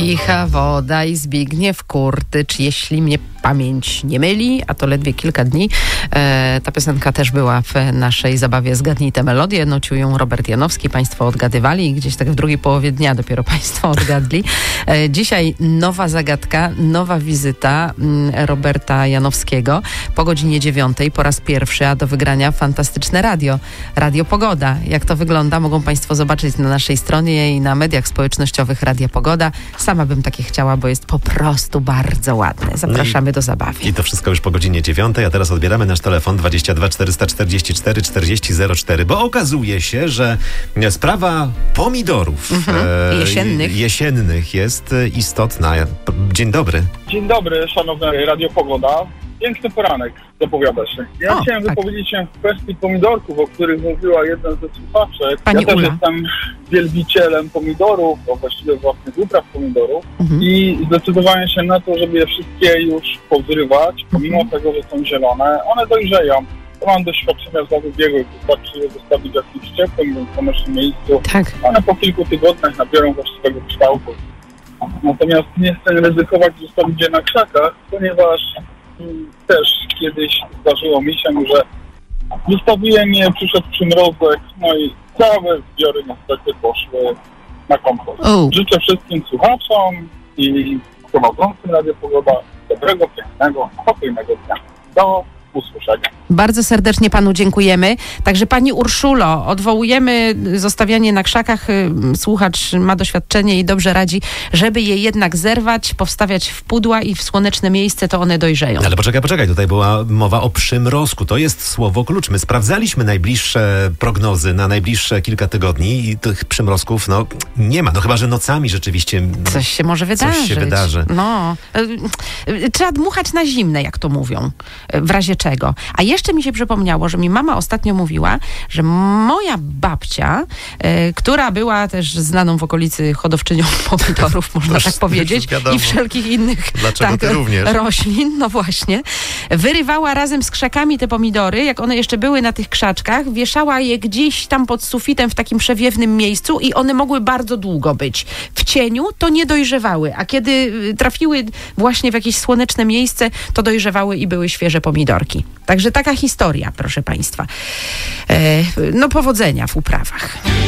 Licha woda i Zbigniew Kurtycz, jeśli mnie pamięć nie myli, a to ledwie kilka dni. Ta piosenka też była w naszej zabawie Zgadnij tę melodię. Nocił ją Robert Janowski. Państwo odgadywali i gdzieś tak w drugiej połowie dnia dopiero Państwo odgadli. Dzisiaj nowa zagadka, nowa wizyta Roberta Janowskiego po godzinie 9 po raz pierwszy, a do wygrania fantastyczne radio. Radio Pogoda. Jak to wygląda, mogą Państwo zobaczyć na naszej stronie i na mediach społecznościowych Radia Pogoda. Sama bym takie chciała, bo jest po prostu bardzo ładne. Zapraszamy do zabawy. I to wszystko już po godzinie 9, a teraz odbieramy nasz telefon 22 444 40 04, bo okazuje się, że sprawa pomidorów jesiennych jest istotna. Dzień dobry. Dzień dobry, szanowne Radio Pogoda. Piękny poranek zapowiada się. Ja chciałem wypowiedzieć się w kwestii pomidorków, o których mówiła jedna ze słuchaczek. Pani Ula. Ula. Jestem wielbicielem pomidorów, a właściwie własnych upraw pomidorów i zdecydowałem się na to, żeby je wszystkie już pozrywać, pomimo tego, że są zielone. One dojrzeją. Mam doświadczenia z lat ubiegłych, wystarczy je zostawić w jakimś ciepłym, bądź słonecznym miejscu. Tak. One po kilku tygodniach nabiorą właściwego kształtu. Natomiast nie chcę ryzykować zostawić je na krzakach, ponieważ też kiedyś zdarzyło mi się, że zostawiłem je, przyszedł przymrozek, no i całe zbiory niestety poszły na kompost. Życzę wszystkim słuchaczom i prowadzącym Radio Pogoda dobrego, pięknego, spokojnego dnia. Do usłyszenia. Bardzo serdecznie panu dziękujemy. Także pani Urszulo, odwołujemy zostawianie na krzakach. Słuchacz ma doświadczenie i dobrze radzi, żeby je jednak zerwać, powstawiać w pudła i w słoneczne miejsce, to one dojrzeją. Ale poczekaj, tutaj była mowa o przymrozku. To jest słowo klucz. My sprawdzaliśmy najbliższe prognozy na najbliższe kilka tygodni i tych przymrozków nie ma. Chyba że nocami rzeczywiście coś się może wydarzyć. Coś się wydarzy. Trzeba dmuchać na zimne, jak to mówią. W razie czego. A jeszcze mi się przypomniało, że mi mama ostatnio mówiła, że moja babcia, która była też znaną w okolicy hodowczynią pomidorów, można tak powiedzieć, i wszelkich innych roślin, no właśnie, wyrywała razem z krzakami te pomidory, jak one jeszcze były na tych krzaczkach, wieszała je gdzieś tam pod sufitem w takim przewiewnym miejscu i one mogły bardzo długo być. W cieniu to nie dojrzewały, a kiedy trafiły właśnie w jakieś słoneczne miejsce, to dojrzewały i były świeże pomidorki. Także taka historia, proszę Państwa. Powodzenia w uprawach.